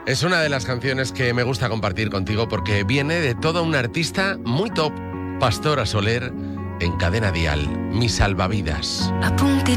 Es una de las canciones que me gusta compartir contigo porque viene de toda una artista muy top, Pastora Soler, en Cadena Dial, Mi Salvavidas.